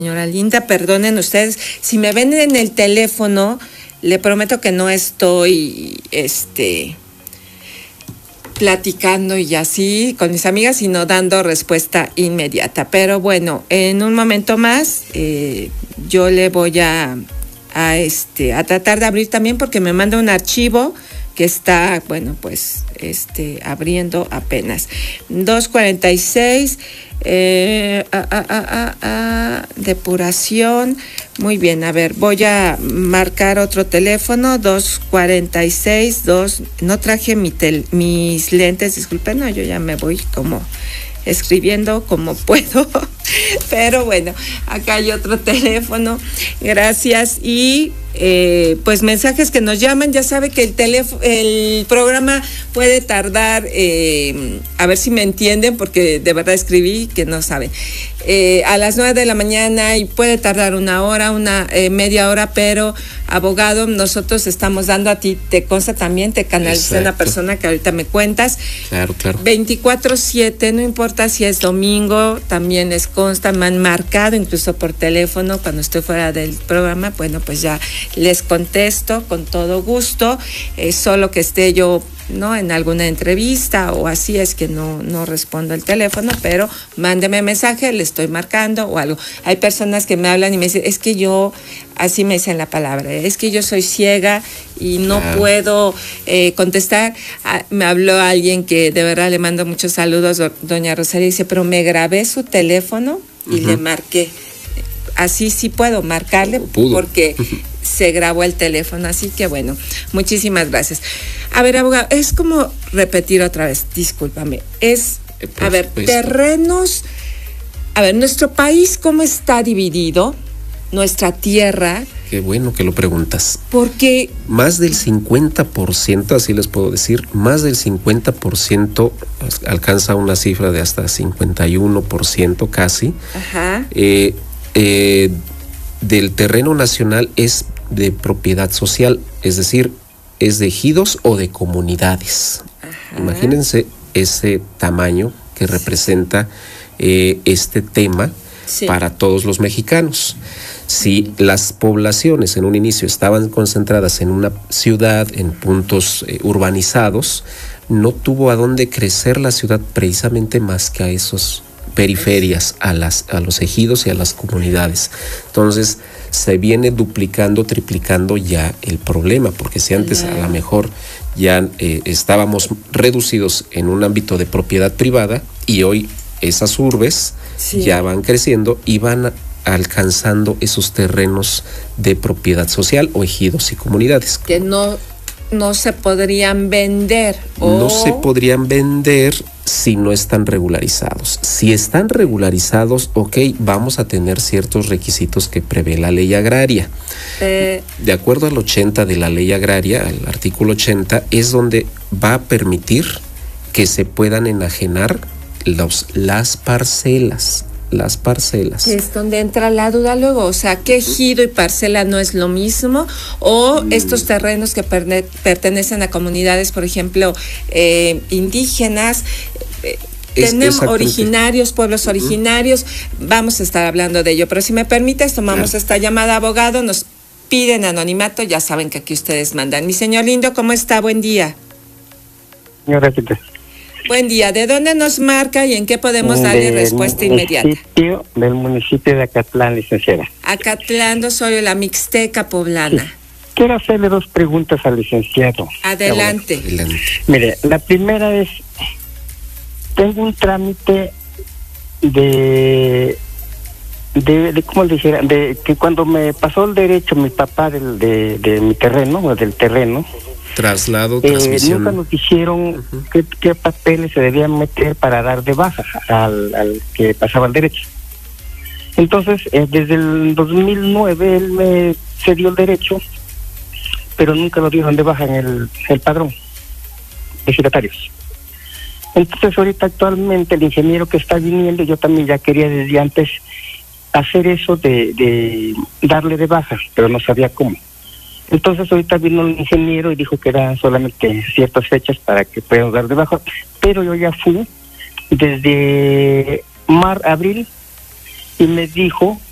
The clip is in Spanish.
Señora Linda, perdonen ustedes, si me ven en el teléfono, le prometo que no estoy platicando y así con mis amigas, sino dando respuesta inmediata. Pero bueno, en un momento más yo le voy a tratar de abrir también, porque me manda un archivo que está, bueno, pues abriendo apenas. 246, depuración. Muy bien, a ver, voy a marcar otro teléfono, 246, no traje mis lentes, disculpen, no, yo ya me voy como escribiendo como puedo, pero bueno, acá hay otro teléfono, gracias. Y pues mensajes que nos llaman, ya sabe que el programa puede tardar, a ver si me entienden, porque de verdad escribí que no saben, a las 9 de la mañana, y puede tardar una hora, media hora, pero abogado, nosotros estamos dando a ti, te consta también, te canaliza una persona que ahorita me cuentas. Claro. 24/7, no importa si es domingo, también les consta, me han marcado incluso por teléfono cuando estoy fuera del programa, bueno, pues ya les contesto con todo gusto, solo que esté yo, ¿no?, en alguna entrevista o así, es que no respondo el teléfono, pero mándeme mensaje, le estoy marcando o algo. Hay personas que me hablan y me dicen, es que yo, así me dicen la palabra, es que yo soy ciega y no puedo contestar. Me habló alguien que de verdad le mando muchos saludos, doña Rosario, dice, pero me grabé su teléfono y le marqué. Así sí puedo marcarle porque se grabó el teléfono, así que bueno, muchísimas gracias. A ver, abogado, es como repetir otra vez, discúlpame, terrenos, nuestro país, ¿cómo está dividido? Nuestra tierra. Qué bueno que lo preguntas. Porque más del 50%, así les puedo decir, más del 50% alcanza una cifra de hasta 51% casi. Ajá. Del terreno nacional es de propiedad social, es decir, es de ejidos o de comunidades. Ajá. Imagínense ese tamaño que representa este tema para todos los mexicanos. Si las poblaciones en un inicio estaban concentradas en una ciudad, en puntos urbanizados, no tuvo a dónde crecer la ciudad precisamente más que a esos periferias, a los ejidos y a las comunidades. Entonces se viene duplicando, triplicando ya el problema, porque si antes a lo mejor ya estábamos reducidos en un ámbito de propiedad privada, y hoy esas urbes ya van creciendo y van alcanzando esos terrenos de propiedad social o ejidos y comunidades. Que no se podrían vender. No se podrían vender si no están regularizados. Si están regularizados, vamos a tener ciertos requisitos que prevé la ley agraria. De acuerdo al 80 de la ley agraria, al artículo 80, es donde va a permitir que se puedan enajenar las parcelas. Que es donde entra la duda luego, o sea, ¿qué ejido y parcela no es lo mismo? O estos terrenos que pertenecen a comunidades, por ejemplo, indígenas, tenemos originarios, pueblos originarios, vamos a estar hablando de ello, pero si me permites, tomamos esta llamada, abogado, nos piden anonimato, ya saben que aquí ustedes mandan. Mi señor lindo, ¿cómo está? Buen día. Señora, buen día. ¿De dónde nos marca y en qué podemos darle respuesta inmediata? Del municipio de Acatlán, licenciada. Acatlán, soy la Mixteca poblana. Sí. Quiero hacerle 2 preguntas al licenciado. Adelante. Mire, la primera es, tengo un trámite de ¿cómo le dijera? De que cuando me pasó el derecho mi papá de mi terreno, o del terreno, traslado, transmisión. Nunca nos dijeron qué papeles se debían meter para dar de baja al que pasaba el derecho. Entonces, desde el 2009 él me cedió el derecho, pero nunca lo dieron de baja en el padrón de giratarios. Entonces, ahorita actualmente el ingeniero que está viniendo, yo también ya quería desde antes hacer eso de darle de baja, pero no sabía cómo. Entonces ahorita vino el ingeniero y dijo que eran solamente ciertas fechas para que puedan dar de baja, pero yo ya fui desde abril y me dijo